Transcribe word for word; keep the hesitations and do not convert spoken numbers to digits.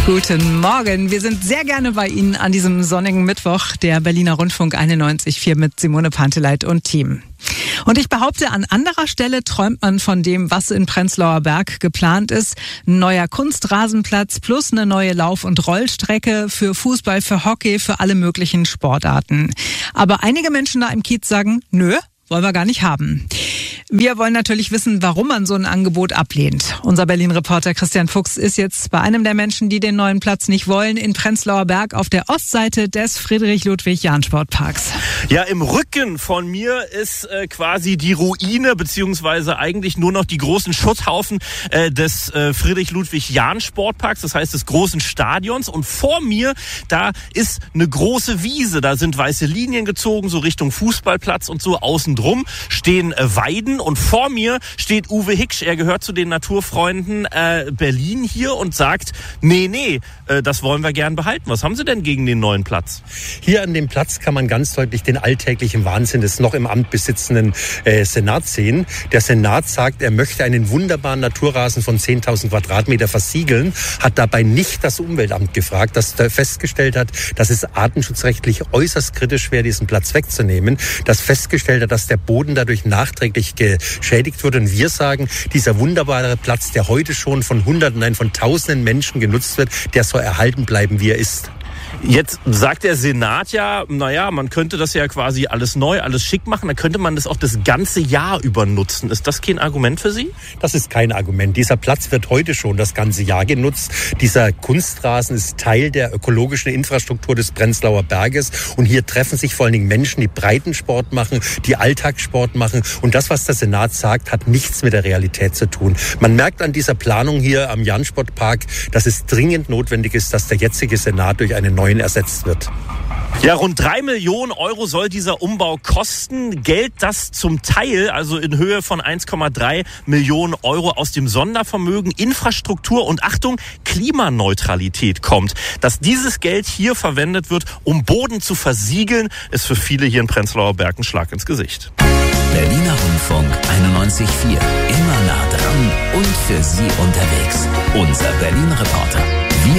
Guten Morgen. Wir sind sehr gerne bei Ihnen an diesem sonnigen Mittwoch. Der Berliner Rundfunk einundneunzig Komma vier mit Simone Panteleit und Team. Und ich behaupte, an anderer Stelle träumt man von dem, was in Prenzlauer Berg geplant ist. Ein neuer Kunstrasenplatz plus eine neue Lauf- und Rollstrecke für Fußball, für Hockey, für alle möglichen Sportarten. Aber einige Menschen da im Kiez sagen, nö, wollen wir gar nicht haben. Wir wollen natürlich wissen, warum man so ein Angebot ablehnt. Unser Berlin-Reporter Christian Fuchs ist jetzt bei einem der Menschen, die den neuen Platz nicht wollen, in Prenzlauer Berg auf der Ostseite des Friedrich-Ludwig-Jahn-Sportparks. Ja, im Rücken von mir ist äh, quasi die Ruine, beziehungsweise eigentlich nur noch die großen Schutthaufen äh, des äh, Friedrich-Ludwig-Jahn-Sportparks, das heißt des großen Stadions. Und vor mir, da ist eine große Wiese, da sind weiße Linien gezogen, so Richtung Fußballplatz und so. Außen drum stehen äh, Weiden. Und vor mir steht Uwe Hiksch, er gehört zu den Naturfreunden äh, Berlin hier und sagt, nee, nee, äh, das wollen wir gern behalten. Was haben Sie denn gegen den neuen Platz? Hier an dem Platz kann man ganz deutlich den alltäglichen Wahnsinn des noch im Amt besitzenden äh, Senats sehen. Der Senat sagt, er möchte einen wunderbaren Naturrasen von zehntausend Quadratmeter versiegeln, hat dabei nicht das Umweltamt gefragt, das festgestellt hat, dass es artenschutzrechtlich äußerst kritisch wäre, diesen Platz wegzunehmen, das festgestellt hat, dass der Boden dadurch nachträglich geschädigt wird. Und wir sagen, dieser wunderbare Platz, der heute schon von Hunderten, nein, von Tausenden Menschen genutzt wird, der soll erhalten bleiben, wie er ist. Jetzt sagt der Senat ja, naja, man könnte das ja quasi alles neu, alles schick machen, dann könnte man das auch das ganze Jahr über nutzen. Ist das kein Argument für Sie? Das ist kein Argument. Dieser Platz wird heute schon das ganze Jahr genutzt. Dieser Kunstrasen ist Teil der ökologischen Infrastruktur des Prenzlauer Berges. Und hier treffen sich vor allen Dingen Menschen, die Breitensport machen, die Alltagssport machen. Und das, was der Senat sagt, hat nichts mit der Realität zu tun. Man merkt an dieser Planung hier am Jahn-Sportpark, dass es dringend notwendig ist, dass der jetzige Senat durch einen neuen ersetzt wird. Ja, rund drei Millionen Euro soll dieser Umbau kosten. Geld, das zum Teil, also in Höhe von eins Komma drei Millionen Euro aus dem Sondervermögen Infrastruktur und Achtung, Klimaneutralität kommt. Dass dieses Geld hier verwendet wird, um Boden zu versiegeln, ist für viele hier in Prenzlauer Berg ein Schlag ins Gesicht. Berliner Rundfunk einundneunzig Komma vier. Immer nah dran und für Sie unterwegs. Unser Berlin-Reporter.